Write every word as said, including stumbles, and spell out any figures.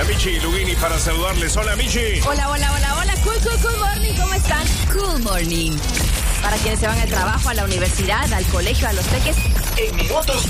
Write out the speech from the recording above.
La Michi Lugini para saludarles. Hola, Michi. Hola, hola, hola, hola. Cool, cool, cool morning. ¿Cómo están? Cool morning. Para quienes se van al trabajo, a la universidad, al colegio, a los peques. En minutos